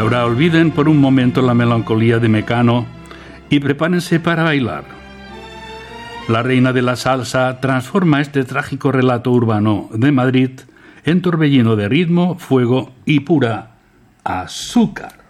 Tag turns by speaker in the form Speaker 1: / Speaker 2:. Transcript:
Speaker 1: ahora olviden por un momento la melancolía de Mecano y prepárense para bailar. La reina de la salsa transforma este trágico relato urbano de Madrid en torbellino de ritmo, fuego y pura azúcar.